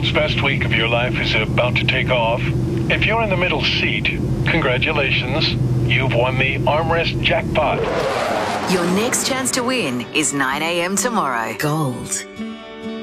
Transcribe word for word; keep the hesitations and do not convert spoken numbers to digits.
World's best week of your life is about to take off. If you're in the middle seat, congratulations. You've won the armrest jackpot. Your next chance to win is nine a.m. tomorrow. Gold